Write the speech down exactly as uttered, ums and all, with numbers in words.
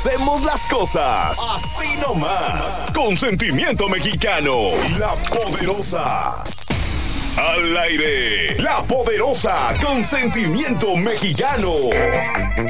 hacemos las cosas así nomás. Consentimiento Mexicano, La Poderosa. Al aire, La Poderosa, Consentimiento Mexicano.